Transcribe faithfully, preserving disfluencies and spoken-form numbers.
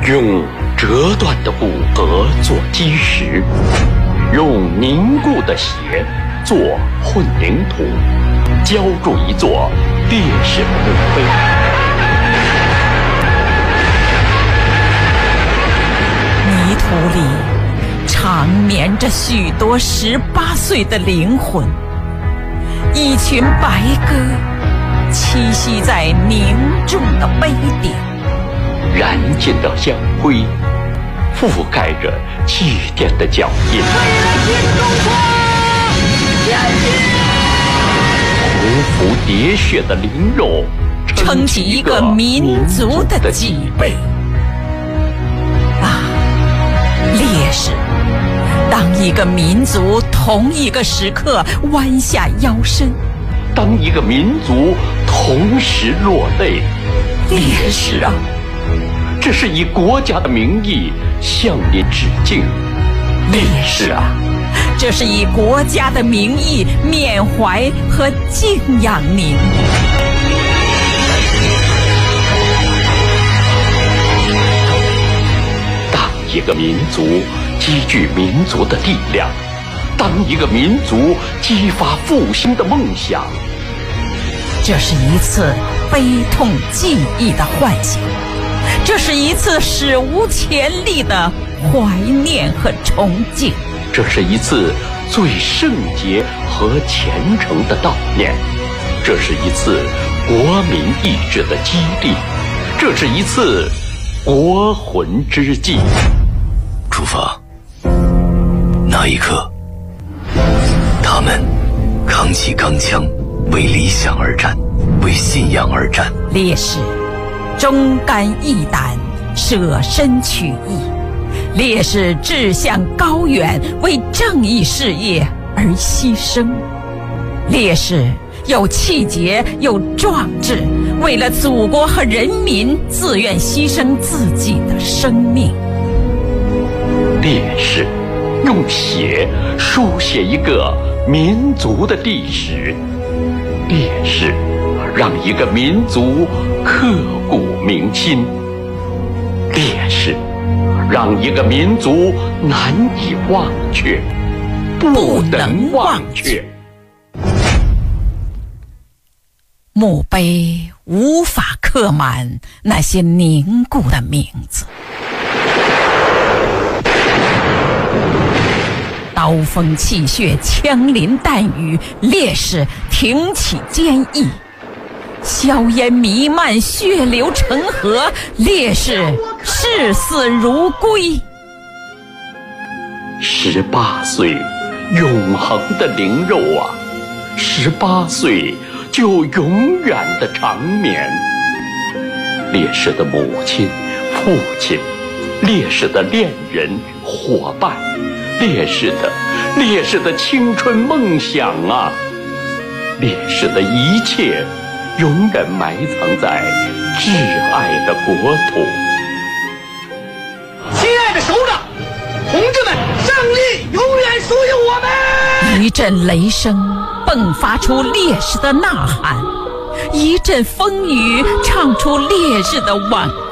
用折断的骨骼做基石，用凝固的血做混凝土，浇筑一座烈士墓碑。 泥土里长眠着许多十八岁的灵魂，一群白鸽栖息在凝重的碑顶， 燃尽的香灰覆盖着祭奠的脚印。为了新中国，前进！匍匐喋血的灵肉撑起一个民族的脊背。啊，烈士，当一个民族同一个时刻弯下腰身， 当一个民族同时落泪， 烈士啊， 这是以国家的名义向您致敬。烈士啊， 这是以国家的名义缅怀和敬仰您。 当一个民族积聚民族的力量，当一个民族激发复兴的梦想， 这是一次悲痛记忆的唤醒，这是一次史无前例的怀念和崇敬， 这是一次最圣洁和虔诚的悼念，这是一次国民意志的激励，这是一次国魂之祭。 出发。那一刻，他们扛起钢枪，为理想而战，为信仰而战。 烈士忠肝义胆，舍身取义。烈士志向高远，为正义事业而牺牲。烈士有气节，有壮志，为了祖国和人民，自愿牺牲自己的生命。 烈士用血书写一个民族的历史，烈士让一个民族刻骨铭心，烈士让一个民族难以忘却，不能忘却。 墓碑无法刻满那些凝固的名字，刀锋泣血，枪林弹雨，烈士挺起坚毅；硝烟弥漫，血流成河，烈士视死如归。 十八岁，永恒的灵肉啊！十八岁就永远的长眠。烈士的母亲、父亲，烈士的恋人、伙伴，烈士的烈士的青春梦想啊！烈士的一切永远埋藏在挚爱的国土。 亲爱的首长，同志们，胜利永远属于我们！ 一阵雷声迸发出烈士的呐喊，一阵风雨唱出烈士的挽歌。